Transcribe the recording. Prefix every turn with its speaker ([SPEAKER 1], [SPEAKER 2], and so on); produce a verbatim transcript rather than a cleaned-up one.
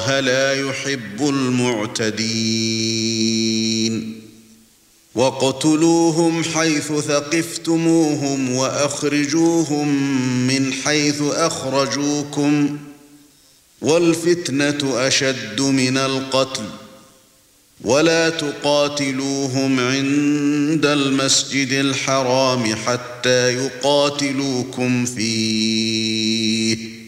[SPEAKER 1] لا يحب المعتدين وَاقْتُلُوهُمْ حَيْثُ ثَقِفْتُمُوهُمْ وَأَخْرِجُوهُمْ مِنْ حَيْثُ أَخْرَجُوكُمْ وَالْفِتْنَةُ أَشَدُّ مِنَ الْقَتْلِ وَلَا تُقَاتِلُوهُمْ عِندَ الْمَسْجِدِ الْحَرَامِ حَتَّى يُقَاتِلُوكُمْ فِيهِ